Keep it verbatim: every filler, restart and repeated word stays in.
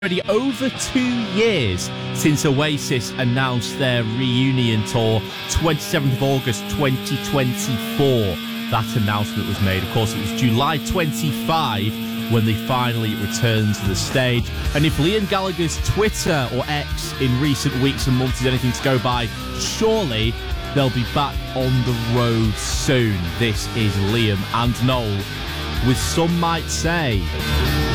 Already over two years since Oasis announced their reunion tour, twenty-seventh of August twenty twenty-four. That announcement was made. Of course, it was July twenty-fifth when they finally returned to the stage. And if Liam Gallagher's Twitter or X in recent weeks and months is anything to go by, surely they'll be back on the road soon. This is Liam and Noel with Some Might Say.